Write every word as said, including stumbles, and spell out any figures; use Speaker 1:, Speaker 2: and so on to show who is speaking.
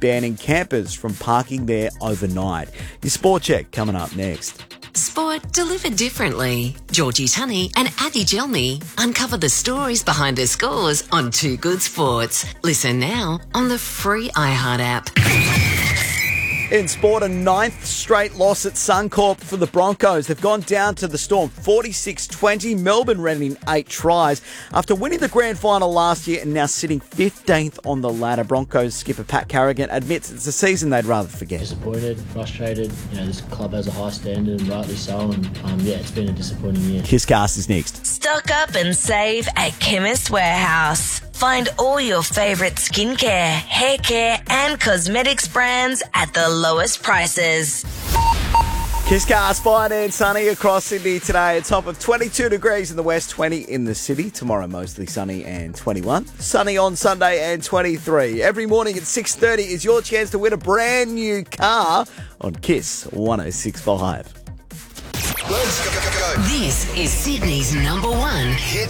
Speaker 1: banning campers from parking there overnight. Your Sport Check coming up next.
Speaker 2: Sport delivered differently. Georgie Tunney and Addy Gelmi uncover the stories behind the scores on Two Good Sports. Listen now on the free iHeart app.
Speaker 1: In sport, a ninth straight loss at Suncorp for the Broncos. They've gone down to the Storm forty-six twenty. Melbourne ran in eight tries. After winning the grand final last year and now sitting fifteenth on the ladder, Broncos skipper Pat Carrigan admits it's a season they'd rather forget.
Speaker 3: Disappointed, frustrated. You know, this club has a high standard and rightly so. And um, yeah, it's been a disappointing year.
Speaker 1: Kisscast is next.
Speaker 4: Stock up and save at Chemist Warehouse. Find all your favourite skincare, hair care and cosmetics brands at the lowest prices.
Speaker 1: Kisscast, fine and sunny across Sydney today. A top of twenty-two degrees in the west, twenty in the city. Tomorrow mostly sunny and twenty-one. Sunny on Sunday and twenty-three. Every morning at six thirty is your chance to win a brand new car on Kiss one oh six point five.
Speaker 5: Let's go, go, go.
Speaker 2: This is Sydney's number one
Speaker 5: Hit